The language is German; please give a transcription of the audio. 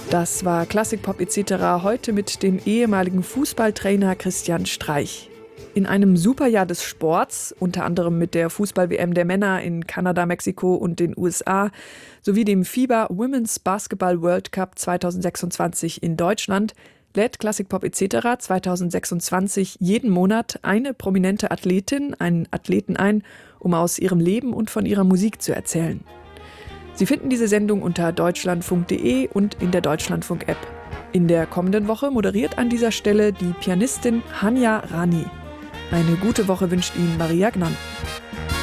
Das war Klassikpop etc. heute mit dem ehemaligen Fußballtrainer Christian Streich. In einem Superjahr des Sports, unter anderem mit der Fußball-WM der Männer in Kanada, Mexiko und den USA, sowie dem FIBA Women's Basketball World Cup 2026 in Deutschland, lädt Klassikpop etc. 2026 jeden Monat eine prominente Athletin, einen Athleten ein, um aus ihrem Leben und von ihrer Musik zu erzählen. Sie finden diese Sendung unter deutschlandfunk.de und in der Deutschlandfunk-App. In der kommenden Woche moderiert an dieser Stelle die Pianistin Hanya Rani. Eine gute Woche wünscht Ihnen Maria Gnann.